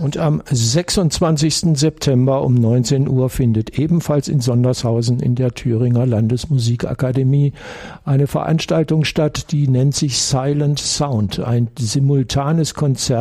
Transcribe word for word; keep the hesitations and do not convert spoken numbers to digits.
Und am sechsundzwanzigsten September um neunzehn Uhr findet ebenfalls in Sondershausen in der Thüringer Landesmusikakademie eine Veranstaltung statt, die nennt sich Silent Sound, ein simultanes Konzert